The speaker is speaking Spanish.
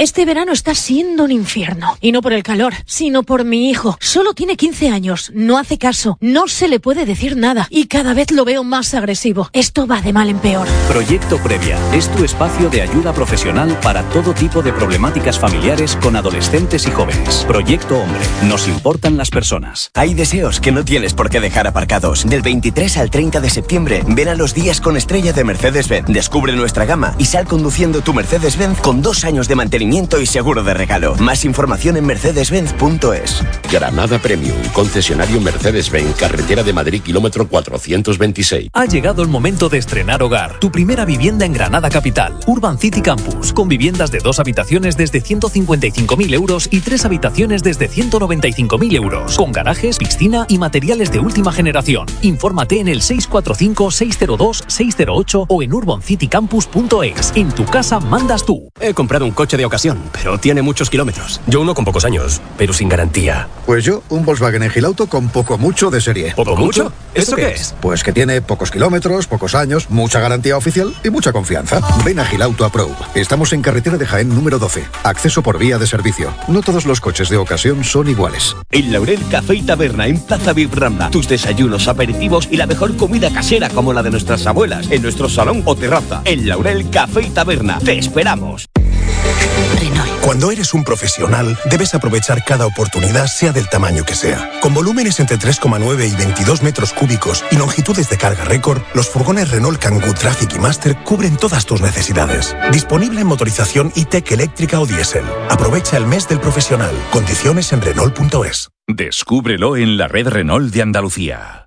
Este verano está siendo un infierno. Y no por el calor, sino por mi hijo. Solo tiene 15 años, no hace caso, no se le puede decir nada. Y cada vez lo veo más agresivo. Esto va de mal en peor. Proyecto Previa es tu espacio de ayuda profesional para todo tipo de problemáticas familiares con adolescentes y jóvenes. Proyecto Hombre. Nos importan las personas. Hay deseos que no tienes por qué dejar aparcados. Del 23 al 30 de septiembre, ven a los días con estrella de Mercedes-Benz. Descubre nuestra gama y sal conduciendo tu Mercedes-Benz con 2 años de mantenimiento y seguro de regalo. Más información en mercedes-benz.es. Granada Premium, concesionario Mercedes-Benz, carretera de Madrid, kilómetro 426. Ha llegado el momento de estrenar hogar. Tu primera vivienda en Granada Capital. Urban City Campus, con viviendas de 2 habitaciones desde 155.000 euros y 3 habitaciones desde 195.000 euros. Con garajes, piscina y materiales de última generación. Infórmate en el 645-602-608 o en urbancitycampus.es. En tu casa mandas tú. He comprado un coche de ocasión, pero tiene muchos kilómetros. Yo uno con pocos años, pero sin garantía. Pues yo, un Volkswagen Engilauto con poco mucho de serie. ¿Poco mucho? ¿Eso qué es? Pues que tiene pocos kilómetros, pocos años, mucha garantía oficial y mucha confianza. Ven a Gilauto Approve. Estamos en carretera de Jaén número 12. Acceso por vía de servicio. No todos los coches de ocasión son iguales. El Laurel Café y Taberna en Plaza Vibrambla. Tus desayunos, aperitivos y la mejor comida casera como la de nuestras abuelas en nuestro salón o terraza. El Laurel Café y Taberna. ¡Te esperamos! Renault. Cuando eres un profesional, debes aprovechar cada oportunidad, sea del tamaño que sea. Con volúmenes entre 3,9 y 22 metros cúbicos y longitudes de carga récord, los furgones Renault Kangoo Traffic y Master cubren todas tus necesidades. Disponible en motorización e-Tech eléctrica o diésel. Aprovecha el mes del profesional. Condiciones en Renault.es. Descúbrelo en la red Renault de Andalucía.